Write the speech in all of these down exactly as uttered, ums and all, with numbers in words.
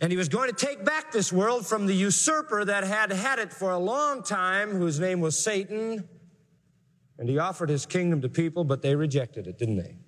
And he was going to take back this world from the usurper that had had it for a long time, whose name was Satan. And he offered his kingdom to people, but they rejected it, didn't they?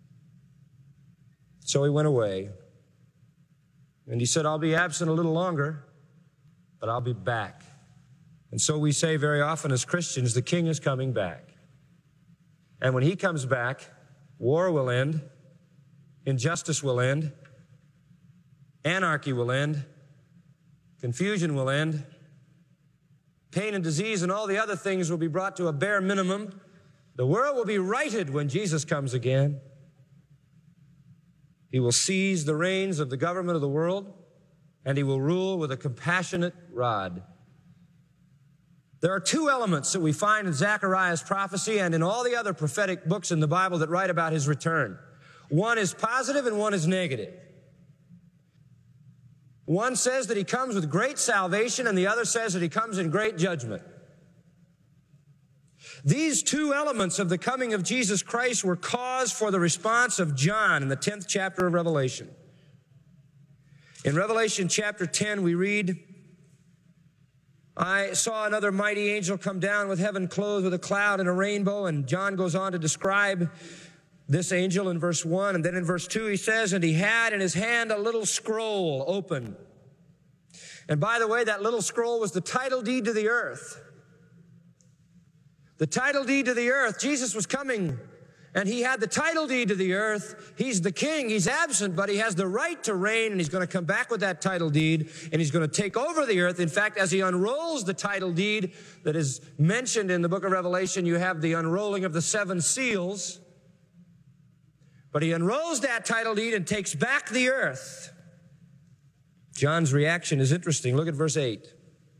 So he went away. And he said, I'll be absent a little longer, but I'll be back. And so we say very often as Christians, the king is coming back. And when he comes back, war will end, injustice will end, anarchy will end, confusion will end, pain and disease and all the other things will be brought to a bare minimum. The world will be righted when Jesus comes again. He will seize the reins of the government of the world, and he will rule with a compassionate rod. There are two elements that we find in Zechariah's prophecy and in all the other prophetic books in the Bible that write about his return. One is positive and one is negative. One says that he comes with great salvation, and the other says that he comes in great judgment. These two elements of the coming of Jesus Christ were cause for the response of John in the tenth chapter of Revelation. In Revelation chapter ten, we read, I saw another mighty angel come down with heaven clothed with a cloud and a rainbow, and John goes on to describe this angel in verse one, and then in verse two he says, and he had in his hand a little scroll open. And by the way, that little scroll was the title deed to the earth. The title deed to the earth. Jesus was coming, and he had the title deed to the earth. He's the king. He's absent, but he has the right to reign, and he's going to come back with that title deed, and he's going to take over the earth. In fact, as he unrolls the title deed that is mentioned in the book of Revelation, you have the unrolling of the seven seals. But he unrolls that title deed and takes back the earth. John's reaction is interesting. Look at verse eight.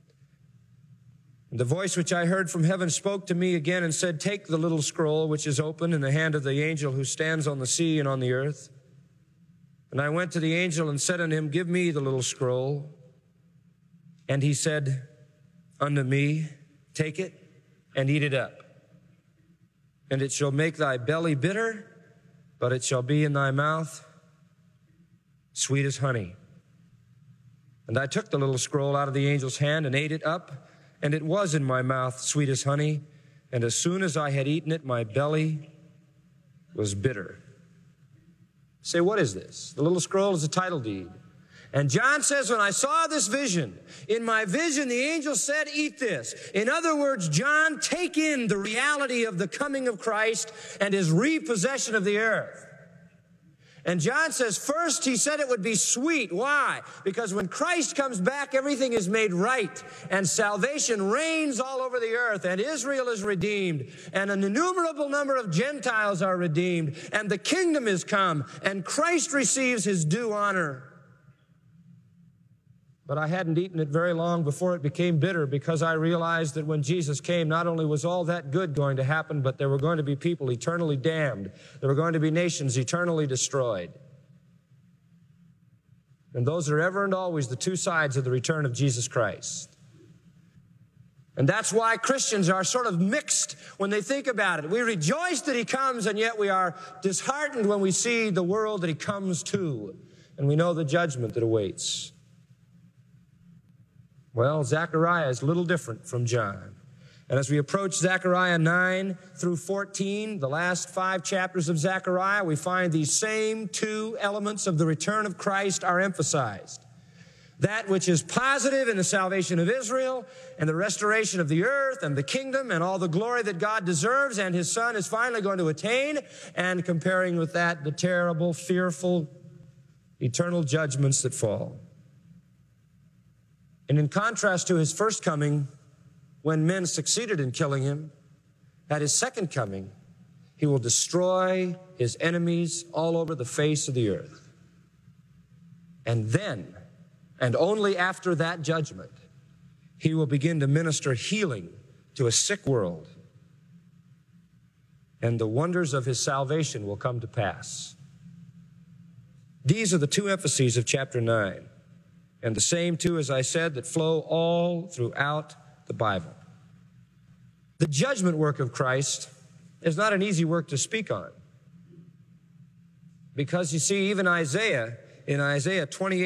The voice which I heard from heaven spoke to me again and said, take the little scroll which is open in the hand of the angel who stands on the sea and on the earth. And I went to the angel and said unto him, give me the little scroll. And he said unto me, take it and eat it up. And it shall make thy belly bitter, but it shall be in thy mouth sweet as honey. And I took the little scroll out of the angel's hand and ate it up. And it was in my mouth sweet as honey, and as soon as I had eaten it, my belly was bitter. Say, what is this? The little scroll is a title deed. And John says, when I saw this vision, in my vision the angel said, eat this. In other words, John, take in the reality of the coming of Christ and his repossession of the earth. And John says, first he said it would be sweet. Why? Because when Christ comes back, everything is made right, and salvation reigns all over the earth, and Israel is redeemed, and an innumerable number of Gentiles are redeemed, and the kingdom is come, and Christ receives his due honor. But I hadn't eaten it very long before it became bitter, because I realized that when Jesus came, not only was all that good going to happen, but there were going to be people eternally damned. There were going to be nations eternally destroyed. And those are ever and always the two sides of the return of Jesus Christ. And that's why Christians are sort of mixed when they think about it. We rejoice that he comes, and yet we are disheartened when we see the world that he comes to, and we know the judgment that awaits. Well, Zechariah is a little different from John. And as we approach Zechariah nine through fourteen, the last five chapters of Zechariah, we find these same two elements of the return of Christ are emphasized. That which is positive in the salvation of Israel and the restoration of the earth and the kingdom and all the glory that God deserves and his Son is finally going to attain, and comparing with that the terrible, fearful, eternal judgments that fall. And in contrast to his first coming, when men succeeded in killing him, at his second coming, he will destroy his enemies all over the face of the earth. And then, and only after that judgment, he will begin to minister healing to a sick world. And the wonders of his salvation will come to pass. These are the two emphases of chapter nine. And the same two, as I said, that flow all throughout the Bible. The judgment work of Christ is not an easy work to speak on. Because you see, even Isaiah, in Isaiah twenty-eight,